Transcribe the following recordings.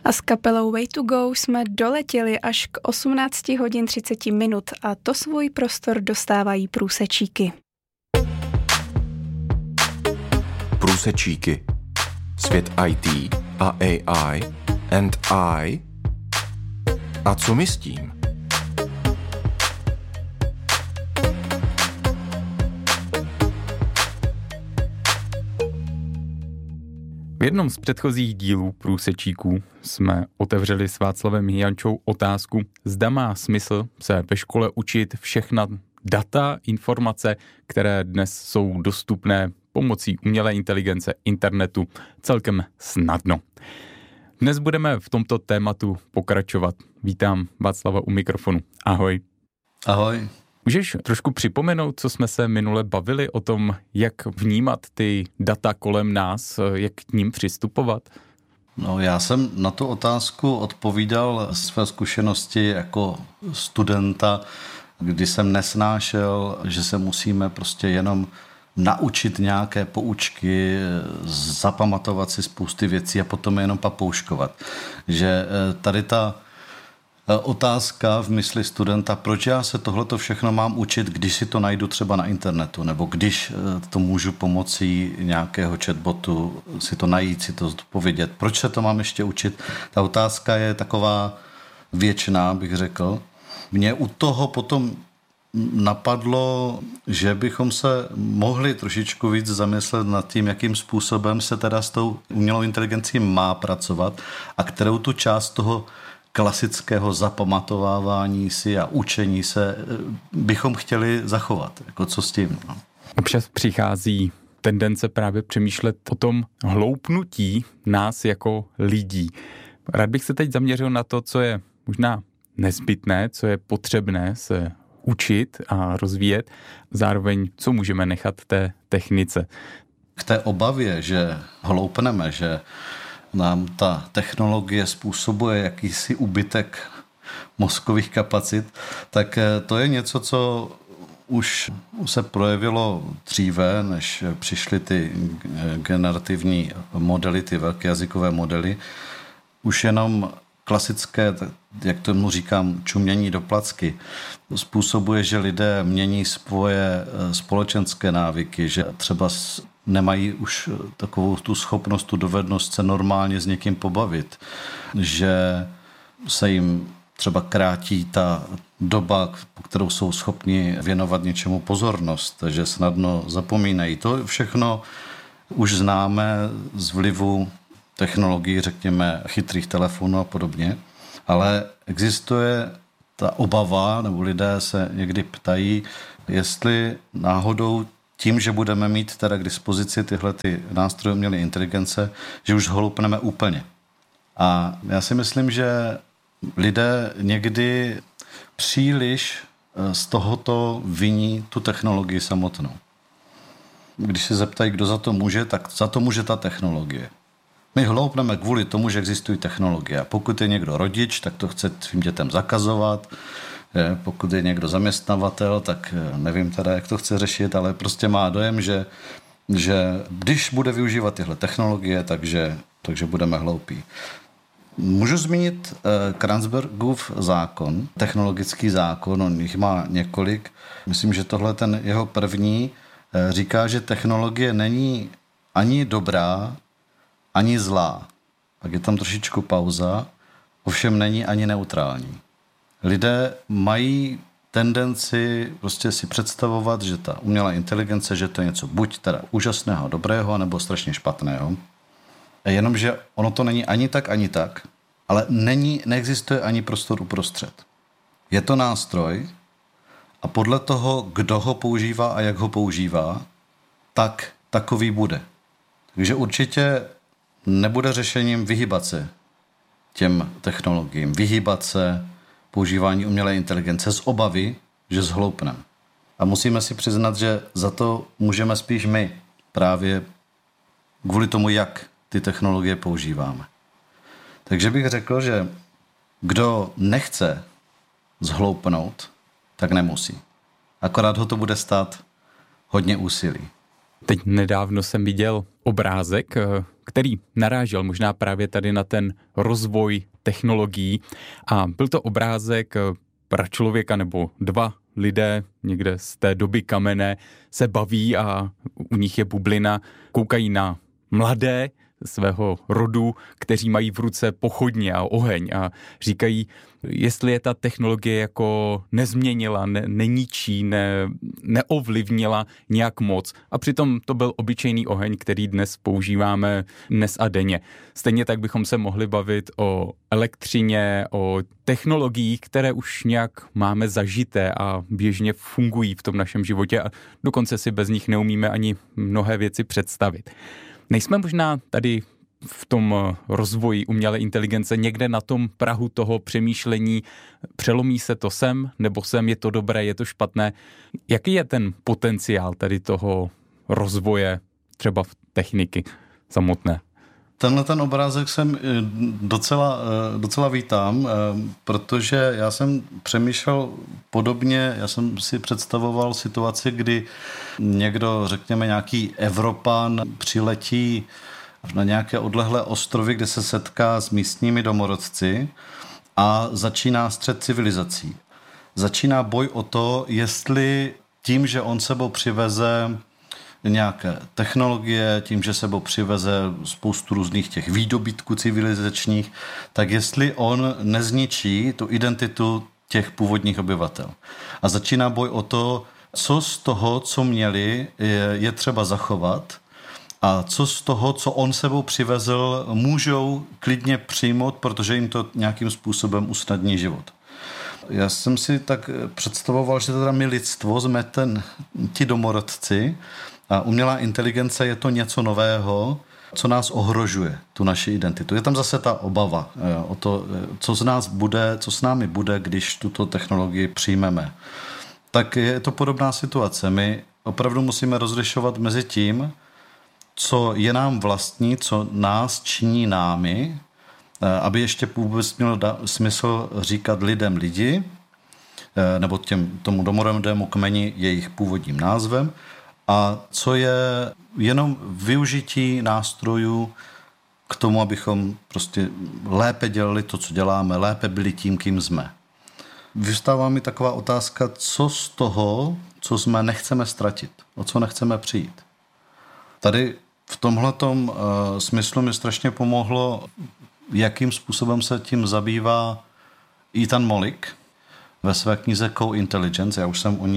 A s kapelou Way to Go jsme doletěli až k 18 hodin 30 minut a to svůj prostor dostávají průsečíky. Průsečíky. Svět IT a AI and I. A co my s tím? V jednom z předchozích dílů Průsečíků jsme otevřeli s Václavem Jančou otázku, zda má smysl se ve škole učit všechna data, informace, které dnes jsou dostupné pomocí umělé inteligence, internetu celkem snadno. Dnes budeme v tomto tématu pokračovat. Vítám Václava u mikrofonu. Ahoj. Ahoj. Můžeš trošku připomenout, co jsme se minule bavili o tom, jak vnímat ty data kolem nás, jak k ním přistupovat? No, já jsem na tu otázku odpovídal své zkušenosti jako studenta, kdy jsem nesnášel, že se musíme prostě jenom naučit nějaké poučky, zapamatovat si spousty věcí a potom jenom papouškovat. Že tady ta otázka v mysli studenta, proč já se tohleto všechno mám učit, když si to najdu třeba na internetu, nebo když to můžu pomocí nějakého chatbotu si to najít, si to odpovědět. Proč se to mám ještě učit? Ta otázka je taková věčná, bych řekl. Mě u toho potom napadlo, že bychom se mohli trošičku víc zamyslet nad tím, jakým způsobem se teda s tou umělou inteligencí má pracovat a kterou tu část toho klasického zapamatovávání si a učení se bychom chtěli zachovat. Jako co s tím? No. Občas přichází tendence právě přemýšlet o tom hloupnutí nás jako lidí. Rád bych se teď zaměřil na to, co je možná nezbytné, co je potřebné se učit a rozvíjet, zároveň co můžeme nechat té technice. K té obavě, že hloupneme, že nám ta technologie způsobuje jakýsi úbytek mozkových kapacit, tak to je něco, co už se projevilo dříve, než přišly ty generativní modely, ty velké jazykové modely. Už jenom klasické, jak tomu říkám, čumění do placky, způsobuje, že lidé mění svoje společenské návyky, že třeba nemají už takovou tu schopnost, tu dovednost se normálně s někým pobavit, že se jim třeba krátí ta doba, po kterou jsou schopni věnovat něčemu pozornost, že snadno zapomínají. To všechno už známe z vlivu technologií, řekněme, chytrých telefonů a podobně, ale existuje ta obava, nebo lidé se někdy ptají, jestli náhodou tím, že budeme mít teda k dispozici tyhle ty nástroje umělé inteligence, že už hloupneme úplně. A já si myslím, že lidé někdy příliš z tohoto viní tu technologii samotnou. Když se zeptají, kdo za to může, tak za to může ta technologie. My hloupneme kvůli tomu, že existují technologie. A pokud je někdo rodič, tak to chce svým dětem zakazovat. Pokud je někdo zaměstnavatel, tak nevím teda, jak to chce řešit, ale prostě má dojem, že když bude využívat tyhle technologie, takže budeme hloupí. Můžu zmínit Kranzbergův zákon, technologický zákon, on jich má několik. Myslím, že tohle ten jeho první říká, že technologie není ani dobrá, ani zlá. Pak je tam trošičku pauza, ovšem není ani neutrální. Lidé mají tendenci prostě si představovat, že ta umělá inteligence, že to je něco buď teda úžasného, dobrého, nebo strašně špatného. Jenomže ono to není ani tak, ale neexistuje ani prostor uprostřed. Je to nástroj a podle toho, kdo ho používá a jak ho používá, tak takový bude. Takže určitě nebude řešením vyhýbat se těm technologiím, vyhýbat se používání umělé inteligence z obavy, že zhloupneme. A musíme si přiznat, že za to můžeme spíš my, právě kvůli tomu, jak ty technologie používáme. Takže bych řekl, že kdo nechce zhloupnout, tak nemusí. Akorát ho to bude stát hodně úsilí. Teď nedávno jsem viděl obrázek, který narážel možná právě tady na ten rozvoj technologií a byl to obrázek pračlověka nebo dva lidé někde z té doby kamenné se baví a u nich je bublina, koukají na mladé svého rodu, kteří mají v ruce pochodně a oheň a říkají, jestli je ta technologie jako nezměnila, neničí, neovlivnila nějak moc. A přitom to byl obyčejný oheň, který dnes používáme dnes a denně. Stejně tak bychom se mohli bavit o elektřině, o technologiích, které už nějak máme zažité a běžně fungují v tom našem životě a dokonce si bez nich neumíme ani mnohé věci představit. Nejsme možná tady v tom rozvoji umělé inteligence někde na tom prahu toho přemýšlení, přelomí se to sem, nebo sem, je to dobré, je to špatné. Jaký je ten potenciál tady toho rozvoje třeba v techniky samotné? Tenhle ten obrázek jsem docela vítám, protože já jsem přemýšlel podobně, já jsem si představoval situaci, kdy někdo, řekněme nějaký Evropan, přiletí na nějaké odlehlé ostrovy, kde se setká s místními domorodci a začíná střet civilizací. Začíná boj o to, jestli tím, že on sebou přiveze nějaké technologie, tím, že sebou přiveze spoustu různých těch výdobytků civilizačních, tak jestli on nezničí tu identitu těch původních obyvatel. A začíná boj o to, co z toho, co měli, je třeba zachovat a co z toho, co on sebou přivezl, můžou klidně přijmout, protože jim to nějakým způsobem usnadní život. Já jsem si tak představoval, že teda my lidstvo jsme ti domorodci a umělá inteligence je to něco nového, co nás ohrožuje, tu naši identitu. Je tam zase ta obava o to, co s námi bude, když tuto technologii přijmeme. Tak je to podobná situace. My opravdu musíme rozlišovat mezi tím, co je nám vlastní, co nás činí námi, aby ještě vůbec mělo smysl říkat lidem lidi, nebo tomu domorodému kmeni jejich původním názvem, a co je jenom využití nástrojů k tomu, abychom prostě lépe dělali to, co děláme, lépe byli tím, kým jsme. Vystává mi taková otázka, co z toho, co jsme, nechceme ztratit, o co nechceme přijít. Tady v tomhletom smyslu mi strašně pomohlo, jakým způsobem se tím zabývá Ethan Mollick ve své knize Co-Intelligence. Já už jsem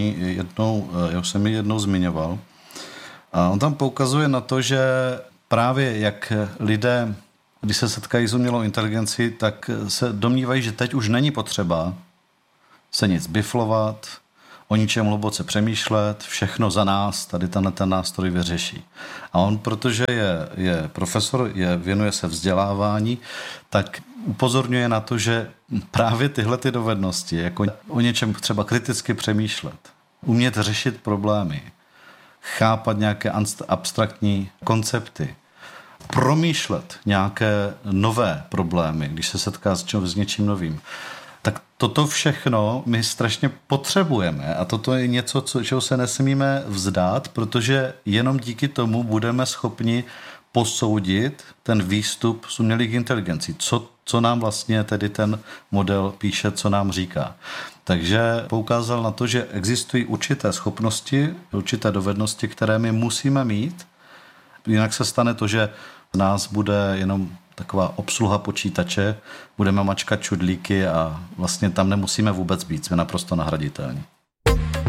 ji jednou zmiňoval. A on tam poukazuje na to, že právě jak lidé, když se setkají s umělou inteligencí, tak se domnívají, že teď už není potřeba se nic biflovat, o ničem hluboce přemýšlet, všechno za nás, tady ten nástroj vyřeší. A on, protože je profesor, věnuje se vzdělávání, tak upozorňuje na to, že právě tyhle ty dovednosti, jako o něčem třeba kriticky přemýšlet, umět řešit problémy, chápat nějaké abstraktní koncepty, promýšlet nějaké nové problémy, když se setká s něčím novým, tak toto všechno my strašně potřebujeme a toto je něco, čeho se nesmíme vzdát, protože jenom díky tomu budeme schopni posoudit ten výstup z umělých inteligencí. Co nám vlastně tedy ten model píše, co nám říká. Takže poukázal na to, že existují určité schopnosti, určité dovednosti, které my musíme mít, jinak se stane to, že nás bude jenom taková obsluha počítače, budeme mačkat čudlíky a vlastně tam nemusíme vůbec být, jsme naprosto nahraditelní.